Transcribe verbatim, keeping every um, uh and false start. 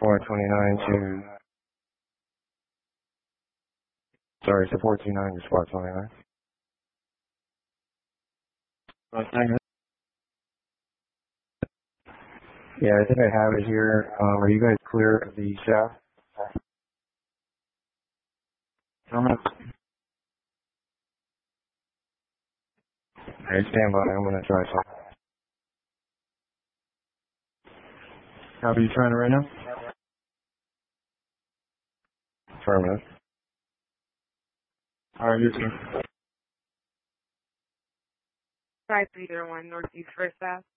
squad twenty-nine to, sorry, support two nine to squad twenty-nine. Okay. Yeah, I think I have it here. Um, are you guys clear of the shaft? Alright, stand by. I'm going to try something. How are you trying it right now? Affirmative. Alright, you too. five three zero one Northeast First Ave.